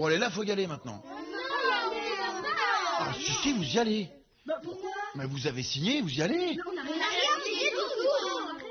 parole est là, faut y aller maintenant. Ah, si, vous y allez. Bah pourquoi? Mais vous avez signé, vous y allez. On n'a rien signé du tout.